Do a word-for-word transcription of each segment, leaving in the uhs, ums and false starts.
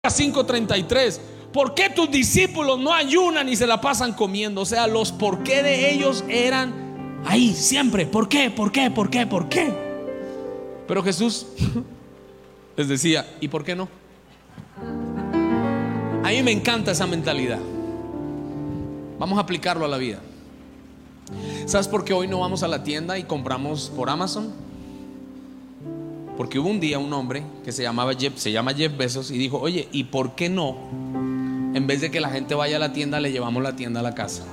cinco treinta y tres. ¿Por qué tus discípulos no ayunan y se la pasan comiendo? O sea, los por qué de ellos eran ahí siempre. ¿Por qué? ¿Por qué? ¿Por qué? ¿Por qué? Pero Jesús les decía, ¿y por qué no? A mí me encanta esa mentalidad. Vamos a aplicarlo a la vida. ¿Sabes por qué hoy no vamos a la tienda y compramos por Amazon? Porque hubo un día un hombre que se llamaba Jeff, se llama Jeff Bezos, y dijo, oye, ¿y por qué no? En vez de que la gente vaya a la tienda, le llevamos la tienda a la casa.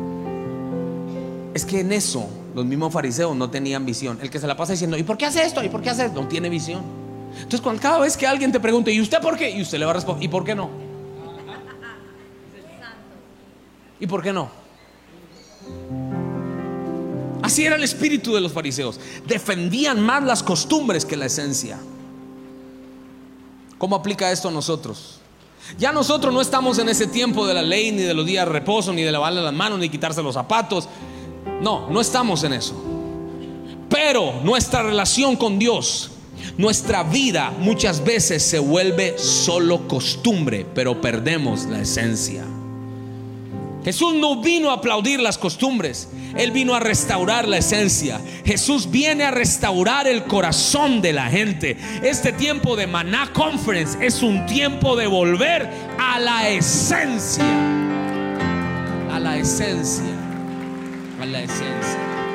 Es que en eso los mismos fariseos no tenían visión. El que se la pasa diciendo, ¿y por qué hace esto? ¿Y por qué hace esto? No tiene visión. Entonces cuando cada vez que alguien te pregunte, ¿y usted por qué? Y usted le va a responder, ¿y por qué no? ¿Y por qué no? Así era el espíritu de los fariseos. Defendían más las costumbres que la esencia. ¿Cómo aplica esto a nosotros? Ya nosotros no estamos en ese tiempo de la ley, ni de los días de reposo, ni de lavarle las manos, ni quitarse los zapatos. No, no estamos en eso. Pero nuestra relación con Dios, nuestra vida muchas veces se vuelve solo costumbre, pero perdemos la esencia. Jesús no vino a aplaudir las costumbres, Él vino a restaurar la esencia. Jesús viene a restaurar el corazón de la gente. Este tiempo de Maná Conference es un tiempo de volver a la esencia. A la esencia. A la esencia.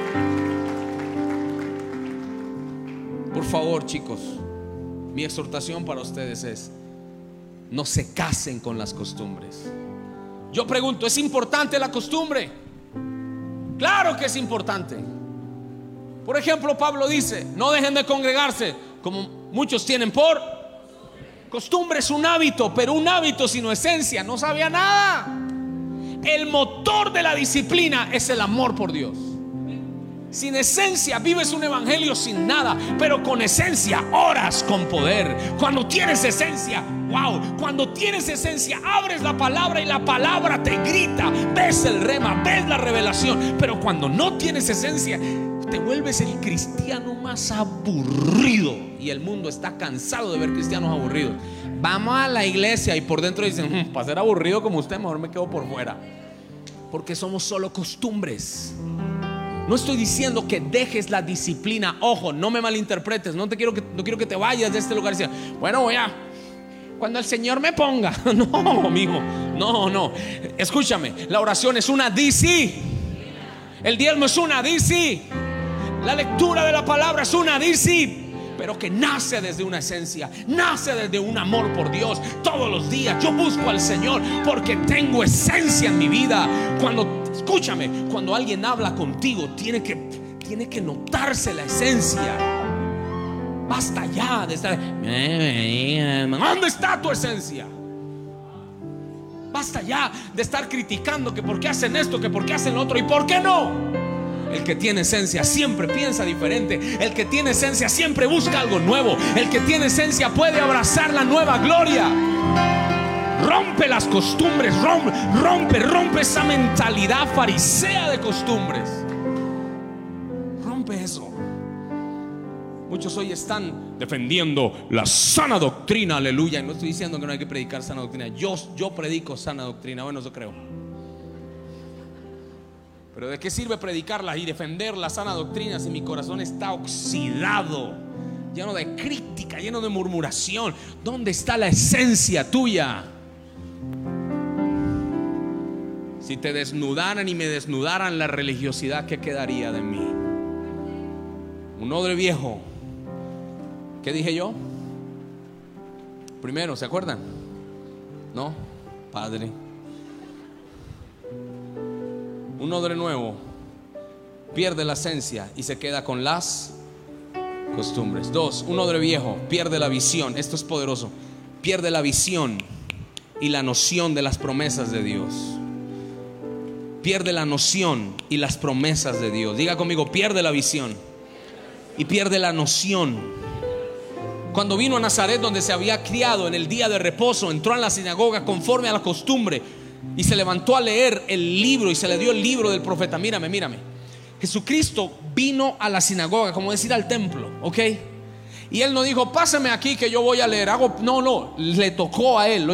Por favor, chicos, mi exhortación para ustedes es: no se casen con las costumbres. Yo pregunto, ¿es importante la costumbre? Claro que es importante. Por ejemplo, Pablo dice, no dejen de congregarse, como muchos tienen por costumbre. Es un hábito, pero un hábito sin esencia no sabe a nada. El motor de la disciplina es el amor por Dios. Sin esencia vives un evangelio sin nada, pero con esencia oras con poder. Cuando tienes esencia, wow, cuando tienes esencia abres la palabra y la palabra te grita. Ves el rema, ves la revelación. Pero cuando no tienes esencia, te vuelves el cristiano más aburrido. Y el mundo está cansado de ver cristianos aburridos. Vamos a la iglesia y por dentro dicen, mmm, para ser aburrido como usted, mejor me quedo por fuera. Porque somos solo costumbres. No estoy diciendo que dejes la disciplina. Ojo, no me malinterpretes. No te quiero que, no quiero que te vayas de este lugar y decir, bueno, voy a, cuando el Señor me ponga. No, amigo, no, no. Escúchame, la oración es una D C. El diezmo es una D C. La lectura de la palabra es una D C. Pero que nace desde una esencia, nace desde un amor por Dios. Todos los días yo busco al Señor porque tengo esencia en mi vida. Cuando, escúchame, cuando alguien habla contigo, tiene que, tiene que notarse la esencia. Basta ya de estar, ¿dónde está tu esencia? Basta ya de estar criticando que por qué hacen esto, que por qué hacen lo otro y por qué no. El que tiene esencia siempre piensa diferente. El que tiene esencia siempre busca algo nuevo. El que tiene esencia puede abrazar la nueva gloria. Rompe las costumbres, rompe, rompe, rompe esa mentalidad farisea de costumbres. Rompe eso. Muchos hoy están defendiendo la sana doctrina, aleluya. Y no estoy diciendo que no hay que predicar sana doctrina. Yo, yo predico sana doctrina, bueno, eso creo. Pero ¿de qué sirve predicarla y defender la sana doctrina si mi corazón está oxidado, lleno de crítica, lleno de murmuración? ¿Dónde está la esencia tuya? Si te desnudaran y me desnudaran la religiosidad, ¿qué quedaría de mí? Un odre viejo. ¿Qué dije yo? Primero, ¿se acuerdan? ¿No? Padre. Un odre nuevo pierde la esencia y se queda con las costumbres. Dos, un odre viejo pierde la visión. Esto es poderoso. Pierde la visión y la noción de las promesas de Dios. Pierde la noción y las promesas de Dios. Diga conmigo, pierde la visión y pierde la noción. Cuando vino a Nazaret, donde se había criado, en el día de reposo, entró en la sinagoga conforme a la costumbre y se levantó a leer el libro y se le dio el libro del profeta. Mírame, mírame. Jesucristo vino a la sinagoga, como decir al templo, ¿ok? Y él no dijo, pásame aquí que yo voy a leer. Hago, no, no, le tocó a él.